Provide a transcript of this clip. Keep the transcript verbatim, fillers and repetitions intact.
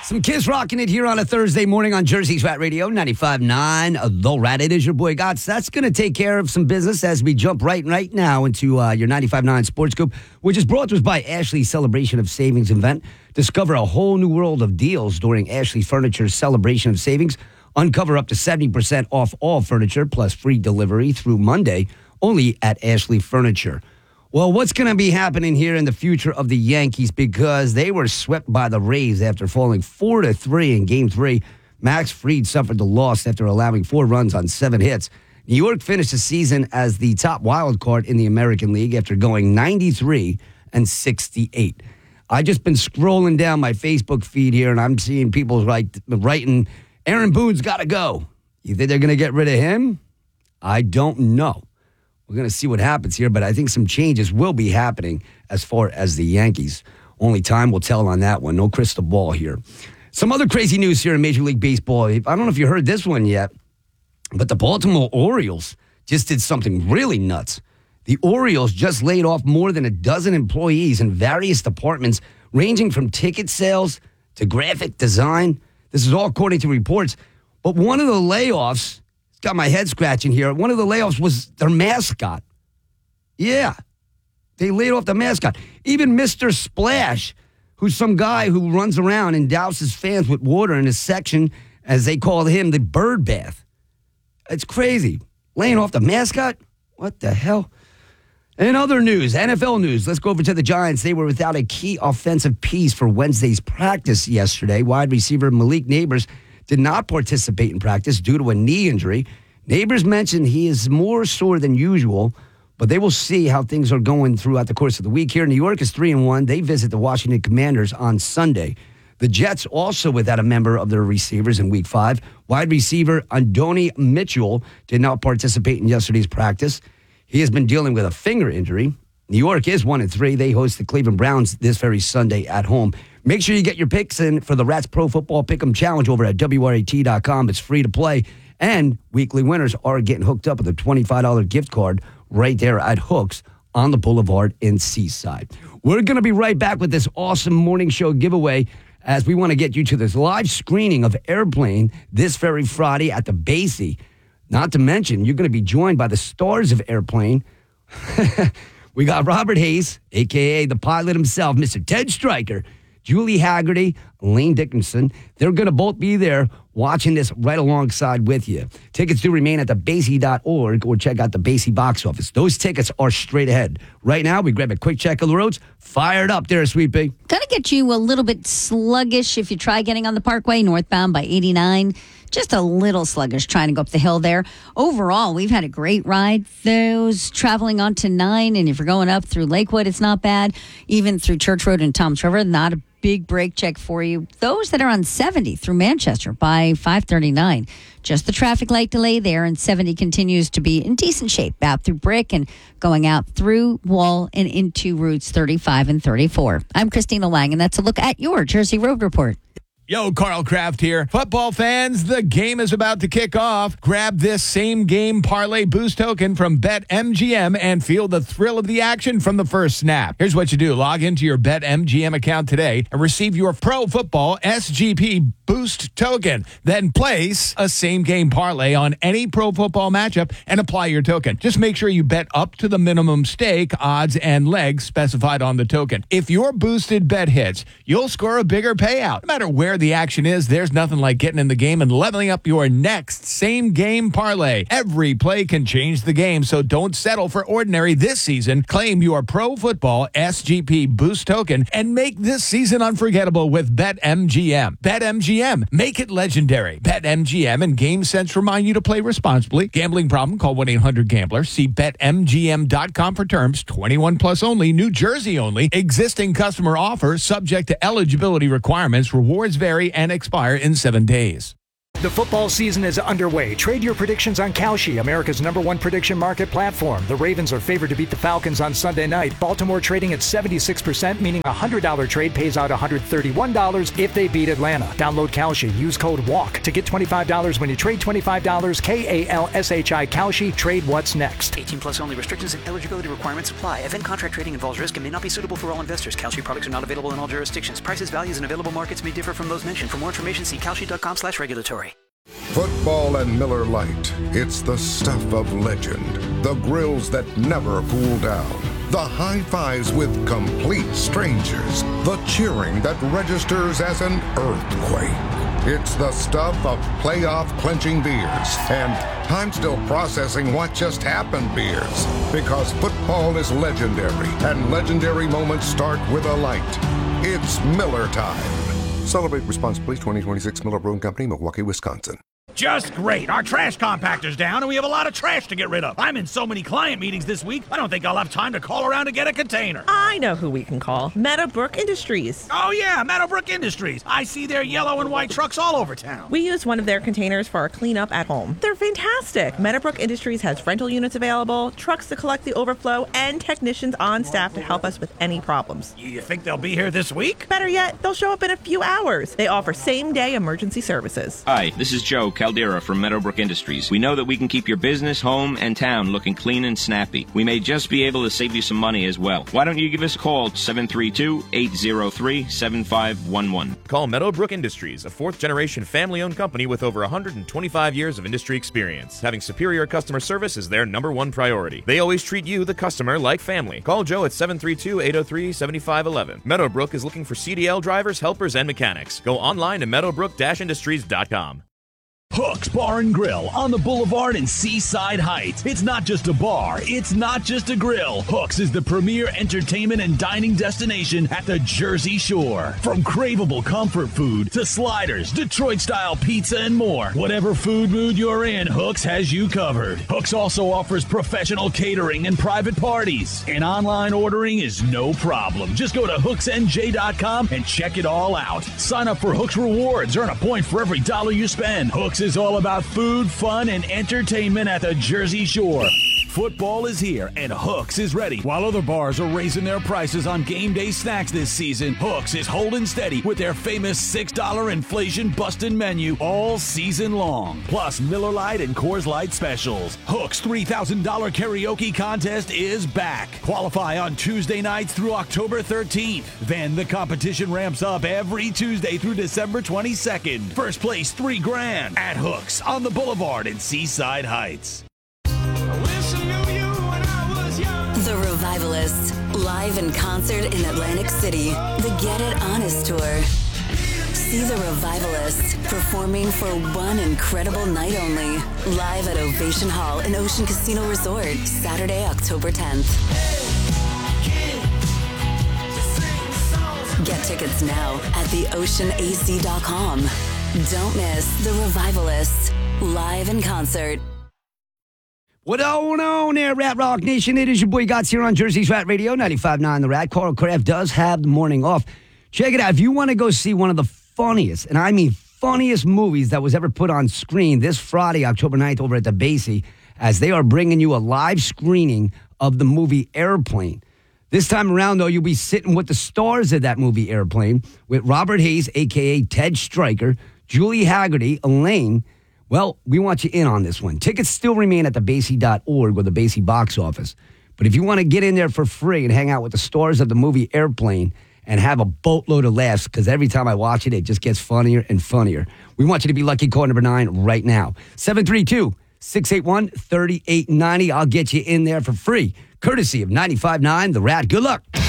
Some Kiss rocking it here on a Thursday morning on Jersey's Rat Radio, ninety-five point nine. The Rat, it is your boy Gots. That's going to take care of some business as we jump right right now into uh, your ninety-five point nine Sports Scoop, which is brought to us by Ashley's Celebration of Savings event. Discover a whole new world of deals during Ashley Furniture's Celebration of Savings. Uncover up to seventy percent off all furniture plus free delivery through Monday only at Ashley Furniture. Well, what's going to be happening here in the future of the Yankees, because they were swept by the Rays after falling four to three in Game three. Max Fried suffered the loss after allowing four runs on seven hits. New York finished the season as the top wild card in the American League after going ninety-three and sixty-eight. I just been scrolling down my Facebook feed here, and I'm seeing people write, writing, Aaron Boone's got to go. You think they're going to get rid of him? I don't know. We're going to see what happens here, but I think some changes will be happening as far as the Yankees. Only time will tell on that one. No crystal ball here. Some other crazy news here in Major League Baseball. I don't know if you heard this one yet, but the Baltimore Orioles just did something really nuts. The Orioles just laid off more than a dozen employees in various departments, ranging from ticket sales to graphic design. This is all according to reports. But one of the layoffs, it's got my head scratching here, one of the layoffs was their mascot. Yeah, they laid off the mascot. Even Mister Splash, who's some guy who runs around and douses fans with water in his section, as they call him, the bird bath. It's crazy. Laying off the mascot? What the hell? In other news, N F L news, let's go over to the Giants. They were without a key offensive piece for Wednesday's practice yesterday. Wide receiver Malik Nabers did not participate in practice due to a knee injury. Nabers mentioned he is more sore than usual, but they will see how things are going throughout the course of the week here. New York is three and one. They visit the Washington Commanders on Sunday. The Jets also without a member of their receivers in week five. Wide receiver Andoni Mitchell did not participate in yesterday's practice. He has been dealing with a finger injury. New York is one and three. They host the Cleveland Browns this very Sunday at home. Make sure you get your picks in for the Rats Pro Football Pick'em Challenge over at W R A T dot com. It's free to play. And weekly winners are getting hooked up with a twenty-five dollars gift card right there at Hooks on the Boulevard in Seaside. We're going to be right back with this awesome morning show giveaway as we want to get you to this live screening of Airplane this very Friday at the Basie. Not to mention, you're going to be joined by the stars of Airplane. We got Robert Hayes, a k a the pilot himself, Mister Ted Stryker, Julie Haggerty, Lane Dickinson. They're going to both be there watching this right alongside with you. Tickets do remain at the basie dot org or check out the Basie box office. Those tickets are straight ahead. Right now, we grab a quick check of the roads. Fired up there, Sweet Pea. Going to get you a little bit sluggish if you try getting on the Parkway northbound by eighty-nine. Just a little sluggish trying to go up the hill there. Overall, we've had a great ride. Those traveling onto nine, and if you're going up through Lakewood, it's not bad. Even through Church Road and Toms River, not a big brake check for you. Those that are on seventy through Manchester by five thirty-nine, just the traffic light delay there, and seventy continues to be in decent shape out through Brick and going out through Wall and into routes thirty-five and thirty-four. I'm Christina Lang, and that's a look at your Jersey Road Report. Yo, Carl Kraft here. Football fans, the game is about to kick off. Grab this same game parlay boost token from BetMGM and feel the thrill of the action from the first snap. Here's what you do. Log into your BetMGM account today and receive your Pro Football S G P boost token. Then place a same game parlay on any Pro Football matchup and apply your token. Just make sure you bet up to the minimum stake, odds, and legs specified on the token. If your boosted bet hits, you'll score a bigger payout. No matter where the action is, there's nothing like getting in the game and leveling up your next same game parlay. Every play can change the game, so don't settle for ordinary this season. Claim your Pro Football S G P boost token and make this season unforgettable with BetMGM. BetMGM, make it legendary. BetMGM and GameSense remind you to play responsibly. Gambling problem? Call one eight hundred gambler. See Bet M G M dot com for terms. twenty-one plus only. New Jersey only. Existing customer offer subject to eligibility requirements. Rewards vary and expire in seven days. The football season is underway. Trade your predictions on Kalshi, America's number one prediction market platform. The Ravens are favored to beat the Falcons on Sunday night. Baltimore trading at seventy-six percent, meaning a one hundred dollars trade pays out one hundred thirty-one dollars if they beat Atlanta. Download Kalshi. Use code WALK to get twenty-five dollars when you trade twenty-five dollars. K A L S H I Kalshi. Trade what's next. eighteen plus only. Restrictions and eligibility requirements apply. Event contract trading involves risk and may not be suitable for all investors. Kalshi products are not available in all jurisdictions. Prices, values, and available markets may differ from those mentioned. For more information, see kalshi.com slash regulatory. Football and Miller Lite. It's the stuff of legend. The grills that never cool down. The high fives with complete strangers. The cheering that registers as an earthquake. It's the stuff of playoff clinching beers and I'm still processing what just happened beers. Because football is legendary and legendary moments start with a light. It's Miller time. Celebrate responsibly. twenty twenty-six Miller Brewing Company, Milwaukee, Wisconsin. Just great. Our trash compactor's down, and we have a lot of trash to get rid of. I'm in so many client meetings this week, I don't think I'll have time to call around to get a container. I know who we can call. Meadowbrook Industries. Oh, yeah, Meadowbrook Industries. I see their yellow and white trucks all over town. We use one of their containers for our cleanup at home. They're fantastic. Meadowbrook Industries has rental units available, trucks to collect the overflow, and technicians on staff to help us with any problems. You think they'll be here this week? Better yet, they'll show up in a few hours. They offer same-day emergency services. Hi, this is Joe Caldera from Meadowbrook Industries. We know that we can keep your business, home, and town looking clean and snappy. We may just be able to save you some money as well. Why don't you give us a call at seven three two, eight zero three, seven five one one. Call Meadowbrook Industries, a fourth-generation family-owned company with over one hundred twenty-five years of industry experience. Having superior customer service is their number one priority. They always treat you, the customer, like family. Call Joe at seven three two, eight zero three, seven five one one. Meadowbrook is looking for C D L drivers, helpers, and mechanics. Go online to meadowbrook dash industries dot com. Hook's Bar and Grill on the Boulevard in Seaside Heights. It's not just a bar, it's not just a grill. Hook's is the premier entertainment and dining destination at the Jersey Shore. From craveable comfort food to sliders, Detroit-style pizza, and more. Whatever food mood you're in, Hook's has you covered. Hook's also offers professional catering and private parties. And online ordering is no problem. Just go to hooks n j dot com and check it all out. Sign up for Hook's Rewards, earn a point for every dollar you spend. Hook's is all about food, fun, and entertainment at the Jersey Shore. Football is here, and Hook's is ready. While other bars are raising their prices on game day snacks this season, Hook's is holding steady with their famous six dollar inflation-busting menu all season long. Plus Miller Lite and Coors Light specials. Hook's three thousand dollars karaoke contest is back. Qualify on Tuesday nights through October thirteenth. Then the competition ramps up every Tuesday through December twenty-second. First place, three grand at Hook's on the Boulevard in Seaside Heights. The Revivalists, live in concert in Atlantic City. The Get It Honest Tour. See the Revivalists performing for one incredible night only. Live at Ovation Hall in Ocean Casino Resort, Saturday, October tenth. Get tickets now at the ocean a c dot com. Don't miss the Revivalists, live in concert. What going on there, Rat Rock Nation? It is your boy Gots here on Jersey's Rat Radio, ninety-five point nine The Rat. Carl Kraft does have the morning off. Check it out. If you want to go see one of the funniest, and I mean funniest movies that was ever put on screen this Friday, October ninth, over at the Basie, as they are bringing you a live screening of the movie Airplane. This time around, though, you'll be sitting with the stars of that movie Airplane, with Robert Hayes, a k a. Ted Stryker, Julie Haggerty, Elaine. Well, we want you in on this one. Tickets still remain at the Basie dot org or the Basie box office. But if you want to get in there for free and hang out with the stars of the movie Airplane and have a boatload of laughs, because every time I watch it, it just gets funnier and funnier, we want you to be lucky caller number nine right now. seven three two, six eight one, three eight nine zero. I'll get you in there for free, courtesy of ninety-five point nine The Rat. Good luck.